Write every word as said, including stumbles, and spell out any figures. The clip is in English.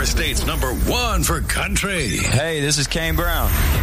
Your state's number one for country. Hey, this is Kane Brown.